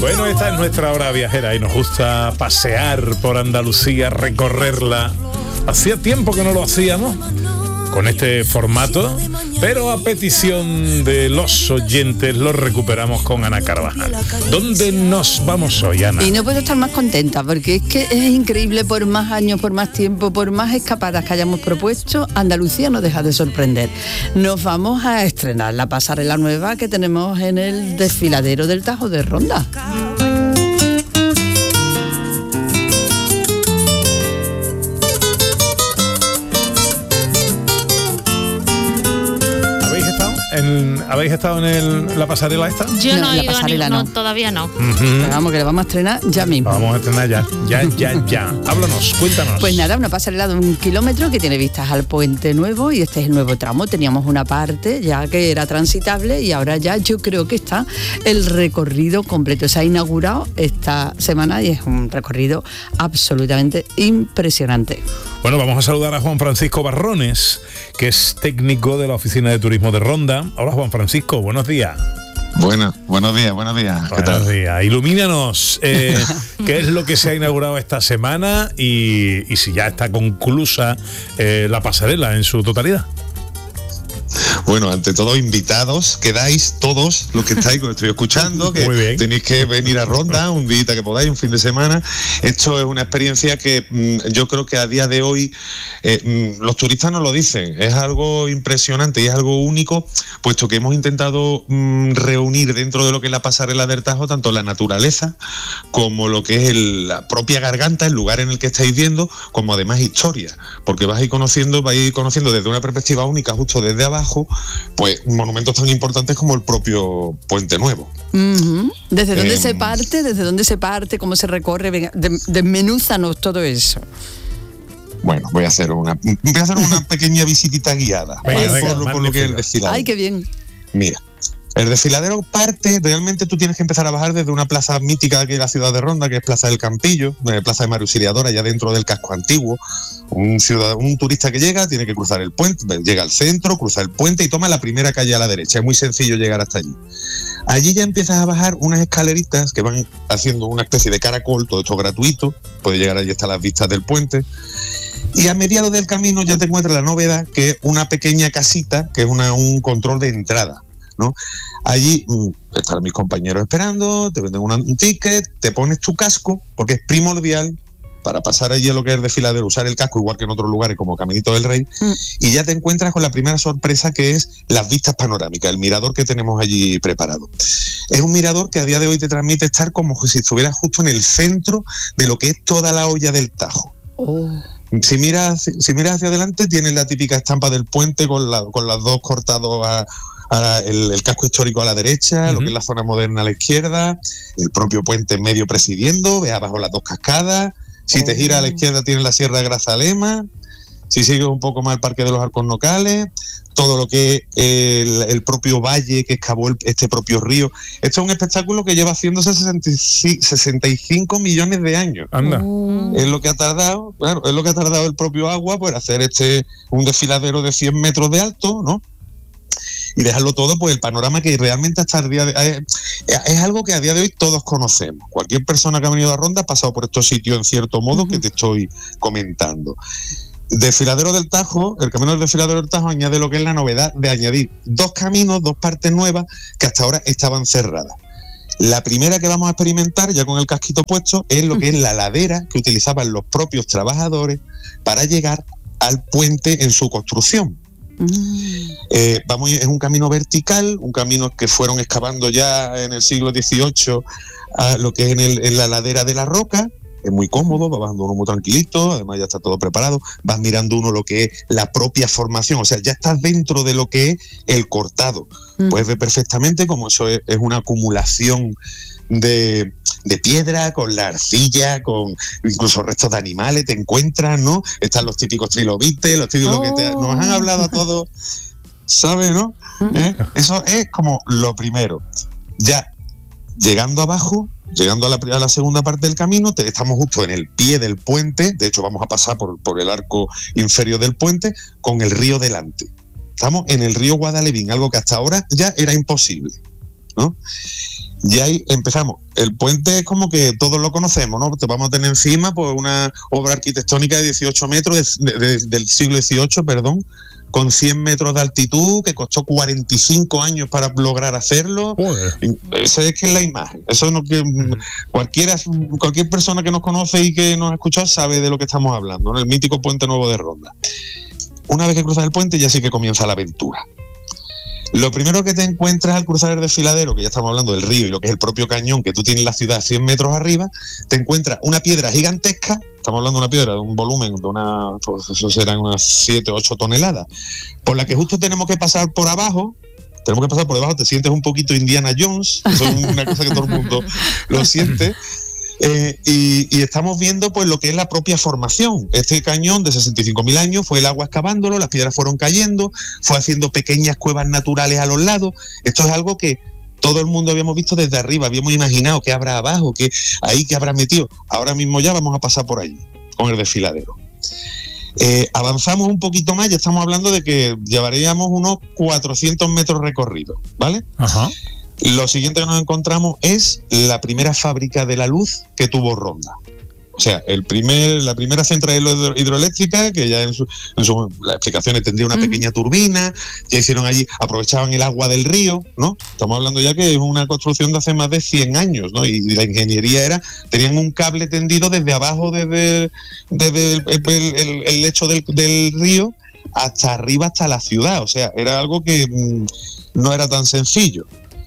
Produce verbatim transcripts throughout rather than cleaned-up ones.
Bueno, esta es nuestra hora viajera y nos gusta pasear por Andalucía, recorrerla. Hacía tiempo que no lo hacíamos con este formato, pero a petición de los oyentes lo recuperamos con Ana Carvajal. ¿Dónde nos vamos hoy, Ana? Y no puedo estar más contenta, porque es que es increíble, por más años, por más tiempo, por más escapadas que hayamos propuesto, Andalucía no deja de sorprender. Nos vamos a estrenar la pasarela nueva que tenemos en el desfiladero del Tajo de Ronda. En, ¿Habéis estado en el, la pasarela esta? Yo no, no he ido a ninguna, no. no, todavía no. Uh-huh. Pero vamos, que la vamos a estrenar ya mismo. Vamos a estrenar ya, ya, ya, ya. Háblanos, cuéntanos. Pues nada, una pasarela de un kilómetro que tiene vistas al Puente Nuevo, y este es el nuevo tramo. Teníamos una parte ya que era transitable y ahora ya yo creo que está el recorrido completo. Se ha inaugurado esta semana y es un recorrido absolutamente impresionante. Bueno, vamos a saludar a Juan Francisco Barrones, que es técnico de la Oficina de Turismo de Ronda. Hola, Juan Francisco, buenos días. Bueno, buenos días, buenos días. ¿Qué buenos tal? días. Ilumínanos, eh, ¿qué es lo que se ha inaugurado esta semana y, y si ya está conclusa eh, la pasarela en su totalidad? Bueno, ante todo, invitados, quedáis todos los que estáis, que os estoy escuchando, que tenéis que venir a Ronda un día que podáis, un fin de semana. Esto es una experiencia que mmm, yo creo que a día de hoy eh, mmm, los turistas nos lo dicen, es algo impresionante y es algo único, puesto que hemos intentado mmm, reunir dentro de lo que es la pasarela del Tajo tanto la naturaleza como lo que es el, la propia garganta, el lugar en el que estáis viendo, como además historia, porque vais a ir conociendo, vais a ir conociendo desde una perspectiva única, justo desde abajo, pues monumentos tan importantes como el propio Puente Nuevo. Uh-huh. ¿Desde dónde eh, se parte? ¿Desde dónde se parte? ¿Cómo se recorre? Venga, de, desmenúzanos todo eso. Bueno, voy a hacer una voy a hacer una pequeña visitita guiada. Venga, venga, por, por lo que es el desfiladero. Ay, qué bien. Mira, el desfiladero parte, realmente tú tienes que empezar a bajar desde una plaza mítica que es la ciudad de Ronda, que es Plaza del Campillo, Plaza de María Auxiliadora, ya dentro del casco antiguo. Un ciudadano, un turista que llega tiene que cruzar el puente, llega al centro, cruza el puente y toma la primera calle a la derecha. Es muy sencillo llegar hasta allí. Allí ya empiezas a bajar unas escaleritas que van haciendo una especie de caracol, todo esto gratuito, puedes llegar allí hasta las vistas del puente. Y a mediados del camino ya te encuentras la novedad, que es una pequeña casita, que es una, un control de entrada, ¿no? Allí mmm, están mis compañeros esperando, te venden una, un ticket, te pones tu casco, porque es primordial para pasar allí a lo que es el desfiladero, usar el casco igual que en otros lugares como Caminito del Rey, mm. y ya te encuentras con la primera sorpresa, que es las vistas panorámicas, el mirador que tenemos allí preparado. Es un mirador que a día de hoy te transmite estar como si estuvieras justo en el centro de lo que es toda la hoya del Tajo. Oh. Si miras, si miras hacia adelante, tienes la típica estampa del puente con, la, con las dos cortados a El, el casco histórico a la derecha, uh-huh. lo que es la zona moderna a la izquierda, el propio puente en medio presidiendo, ve abajo las dos cascadas, si uh-huh. te giras a la izquierda tienes la Sierra de Grazalema, si sigues un poco más el Parque de los Alcornocales, todo lo que es el, el propio valle que excavó el, este propio río. Esto es un espectáculo que lleva haciéndose sesenta y cinco millones de años. Anda. Uh. Es lo que ha tardado, claro, es lo que ha tardado el propio agua por hacer este un desfiladero de cien metros de alto, ¿no? Y dejarlo todo, pues el panorama que realmente hasta el día de eh, es algo que a día de hoy todos conocemos. Cualquier persona que ha venido a Ronda ha pasado por estos sitios en cierto modo, uh-huh. que te estoy comentando. Desfiladero del Tajo, el camino del desfiladero del Tajo añade lo que es la novedad de añadir dos caminos, dos partes nuevas que hasta ahora estaban cerradas. La primera que vamos a experimentar, ya con el casquito puesto, es lo que es la ladera que utilizaban los propios trabajadores para llegar al puente en su construcción. Eh, vamos, es un camino vertical, un camino que fueron excavando ya en el siglo dieciocho a lo que es en, el, en la ladera de la Roca. Es muy cómodo, va bajando uno muy tranquilito, además ya está todo preparado, vas mirando uno lo que es la propia formación, o sea, ya estás dentro de lo que es el cortado. Mm. Puedes ver perfectamente cómo eso es, es una acumulación de, de piedra, con la arcilla, con incluso restos de animales, te encuentras, ¿no? Están los típicos trilobites, los típicos oh. que te, nos han hablado a todos, ¿sabes, no? ¿Eh? Eso es como lo primero. Ya, llegando abajo, llegando a la, a la segunda parte del camino, te, estamos justo en el pie del puente, de hecho vamos a pasar por, por el arco inferior del puente, con el río delante. Estamos en el río Guadalevín, algo que hasta ahora ya era imposible, ¿no? Y ahí empezamos. El puente es como que todos lo conocemos, ¿no? Te vamos a tener encima pues una obra arquitectónica de dieciocho metros, de, de, del siglo dieciocho, perdón, con cien metros de altitud, que costó cuarenta y cinco años para lograr hacerlo. Joder. Esa es que es la imagen. Eso no que mm. cualquiera, cualquier persona que nos conoce y que nos ha escuchado sabe de lo que estamos hablando, ¿no? El mítico Puente Nuevo de Ronda. Una vez que cruzas el puente ya sí que comienza la aventura. Lo primero que te encuentras al cruzar el desfiladero, que ya estamos hablando del río y lo que es el propio cañón que tú tienes en la ciudad cien metros arriba, te encuentras una piedra gigantesca, estamos hablando de una piedra de un volumen de una, pues eso serán unas siete o ocho toneladas, por la que justo tenemos que pasar por abajo, tenemos que pasar por debajo, te sientes un poquito Indiana Jones, eso es una cosa que todo el mundo lo siente. Eh, y, y estamos viendo pues lo que es la propia formación. Este cañón de sesenta y cinco mil años fue el agua excavándolo, las piedras fueron cayendo, fue haciendo pequeñas cuevas naturales a los lados. Esto es algo que todo el mundo habíamos visto desde arriba, habíamos imaginado que habrá abajo, que ahí que habrá metido. Ahora mismo ya vamos a pasar por allí con el desfiladero. Eh, avanzamos un poquito más, ya estamos hablando de que llevaríamos unos cuatrocientos metros recorridos, ¿vale? Ajá. Lo siguiente que nos encontramos es la primera fábrica de la luz que tuvo Ronda. O sea, el primer, la primera central hidroeléctrica, que ya en, su, en su, las explicaciones tendría una uh-huh. pequeña turbina, ya hicieron allí, aprovechaban el agua del río, ¿no? Estamos hablando ya que es una construcción de hace más de cien años, ¿no? Y, y la ingeniería era, tenían un cable tendido desde abajo, desde, desde el, el, el, el lecho del, del río hasta arriba, hasta la ciudad. O sea, era algo que mmm, no era tan sencillo.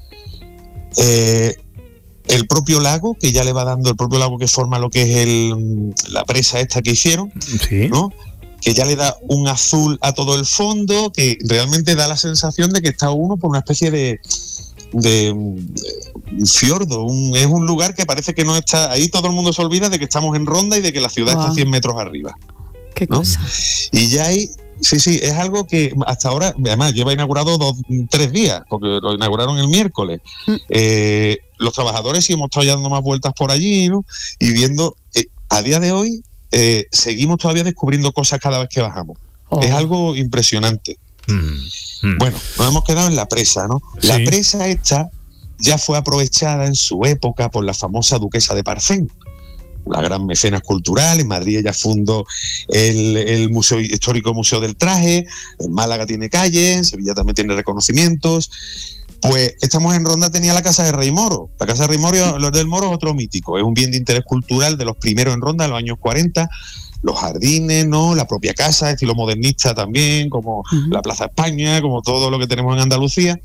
Eh, el propio lago, que ya le va dando, el propio lago que forma lo que es el, la presa esta que hicieron, sí. ¿no? Que ya le da un azul a todo el fondo, que realmente da la sensación de que está uno por una especie de, de, de fiordo, un, es un lugar que parece que no está, ahí todo el mundo se olvida de que estamos en Ronda y de que la ciudad wow. está cien metros arriba. Qué ¿no? cosa. Y ya hay... Sí, sí, es algo que hasta ahora, además, lleva inaugurado dos, tres días, porque lo inauguraron el miércoles. Mm. Eh, los trabajadores sí hemos estado dando más vueltas por allí, ¿no? Y viendo, eh, a día de hoy, eh, seguimos todavía descubriendo cosas cada vez que bajamos. Oh. Es algo impresionante. Mm. Mm. Bueno, nos hemos quedado en la presa, ¿no? Sí. La presa esta ya fue aprovechada en su época por la famosa duquesa de Parcén, la gran mecenas cultural. En Madrid ella fundó el, el Museo Histórico Museo del Traje, en Málaga tiene calles, en Sevilla también tiene reconocimientos. Pues estamos en Ronda, tenía la Casa de Rey Moro. La Casa de Rey Moro, los del Moro es otro mítico, es un bien de interés cultural de los primeros en Ronda, en los años cuarenta. Los jardines, ¿no? La propia casa, estilo modernista también, como uh-huh. la Plaza España, como todo lo que tenemos en Andalucía.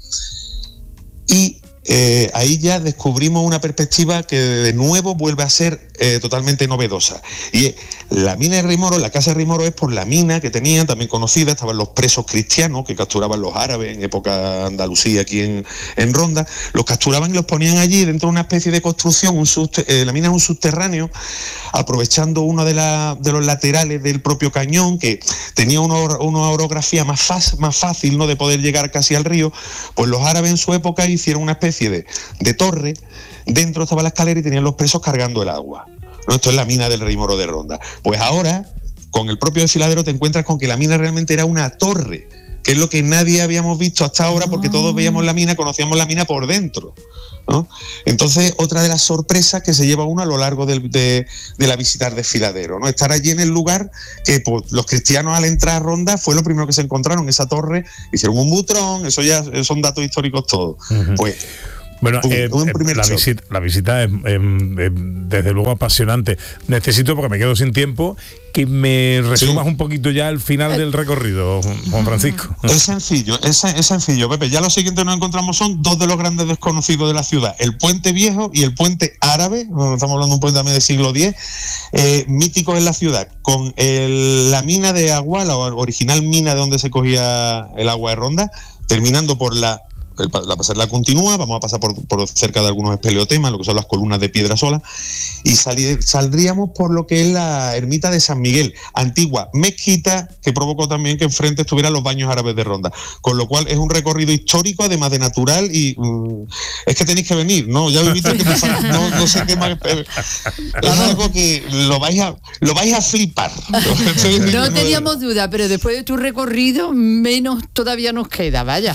Y Eh, ahí ya descubrimos una perspectiva que de nuevo vuelve a ser eh, totalmente novedosa. Y eh, la mina de Rey Moro, la casa de Rey Moro es por la mina que tenían, también conocida, estaban los presos cristianos que capturaban los árabes en época Andalucía, aquí en, en Ronda, los capturaban y los ponían allí dentro de una especie de construcción, un subte- eh, la mina es un subterráneo, aprovechando uno de, la, de los laterales del propio cañón, que tenía una, una orografía más, fácil, más fácil, ¿no?, de poder llegar casi al río. Pues los árabes en su época hicieron una especie De, de torre, dentro estaba la escalera y tenían los presos cargando el agua, ¿no? Esto es la mina del Rey Moro de Ronda. Pues ahora, con el propio desfiladero, te encuentras con que la mina realmente era una torre, que es lo que nadie habíamos visto hasta ahora, porque todos veíamos la mina, conocíamos la mina por dentro, ¿no? Entonces, otra de las sorpresas que se lleva uno a lo largo del, de, de la visita al desfiladero, ¿no? Estar allí en el lugar que pues, los cristianos al entrar a Ronda fue lo primero que se encontraron, esa torre, hicieron un butrón, eso ya son datos históricos todos. Uh-huh. Pues Bueno, un, eh, un la, visita, la visita es, es, es desde luego apasionante. Necesito, porque me quedo sin tiempo, que me resumas sí. un poquito ya el final del recorrido, Juan Francisco. Es sencillo, es, es sencillo, Pepe. Ya lo siguiente que nos encontramos son dos de los grandes desconocidos de la ciudad, el puente viejo y el puente árabe. Estamos hablando de un puente también del siglo diez, eh, mítico en la ciudad, con el, la mina de agua, la original mina de donde se cogía el agua de Ronda, terminando por la El, la pasarela continúa, vamos a pasar por, por cerca de algunos espeleotemas, lo que son las columnas de piedra sola, y salir, saldríamos por lo que es la ermita de San Miguel, antigua mezquita que provocó también que enfrente estuvieran los baños árabes de Ronda, con lo cual es un recorrido histórico, además de natural, y mm, es que tenéis que venir, ¿no? Ya habéis visto que no, no sé qué más, es algo que lo vais a, lo vais a flipar. No teníamos duda, pero después de tu recorrido menos todavía nos queda, vaya.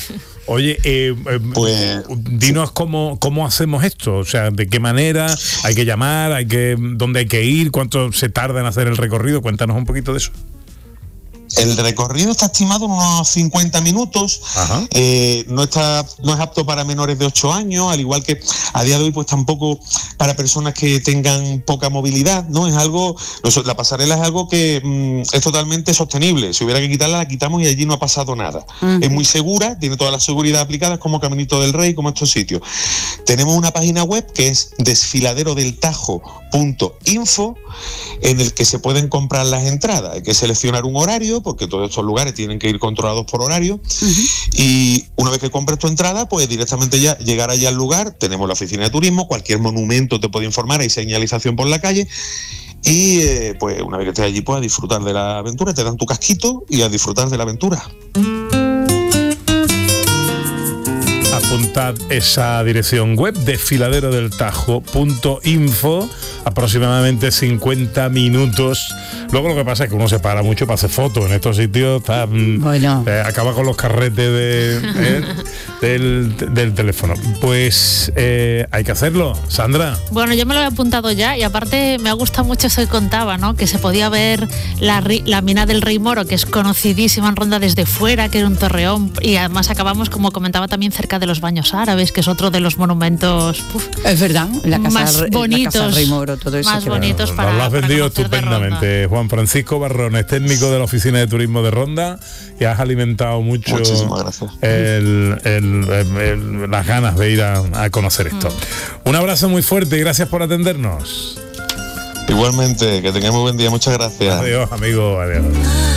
Oye, eh, eh, pues, dinos cómo, cómo hacemos esto, o sea, de qué manera hay que llamar, hay que, dónde hay que ir, cuánto se tarda en hacer el recorrido, cuéntanos un poquito de eso. El recorrido está estimado en unos cincuenta minutos, eh, no está, no es apto para menores de ocho años, al igual que a día de hoy pues tampoco para personas que tengan poca movilidad, ¿no? Es algo, la pasarela es algo que mmm, es totalmente sostenible, si hubiera que quitarla la quitamos y allí no ha pasado nada. Uh-huh. Es muy segura, tiene toda la seguridad aplicada como Caminito del Rey, como estos sitios. Tenemos una página web que es desfiladero del tajo punto info, en el que se pueden comprar las entradas, hay que seleccionar un horario porque todos estos lugares tienen que ir controlados por horario, uh-huh. y una vez que compres tu entrada, pues directamente ya llegar allá al lugar, tenemos la oficina de turismo, cualquier monumento te puede informar, hay señalización por la calle, y eh, pues una vez que estés allí, pues a disfrutar de la aventura, te dan tu casquito y a disfrutar de la aventura. Apuntad esa dirección web, desfiladero del tajo punto info, aproximadamente cincuenta minutos. Luego lo que pasa es que uno se para mucho para hacer fotos en estos sitios, está, bueno. eh, acaba con los carretes de, eh, del, del teléfono. Pues eh, hay que hacerlo, Sandra. Bueno, yo me lo he apuntado ya y aparte me ha gustado mucho eso que contaba, ¿no? Que se podía ver la, la mina del Rey Moro, que es conocidísima en Ronda desde fuera, que era un torreón, y además acabamos, como comentaba, también cerca de los baños árabes, que es otro de los monumentos uf, es verdad, la casa, más bonitos, la casa Rey Moro, todo eso más bonitos para, lo has para vendido estupendamente, Juan Francisco Barrones, técnico de la Oficina de Turismo de Ronda, y has alimentado mucho el, el, el, el, las ganas de ir a, a conocer esto. Mm. Un abrazo muy fuerte y gracias por atendernos. Igualmente, que tengamos buen día, muchas gracias. Adiós, amigo, adiós.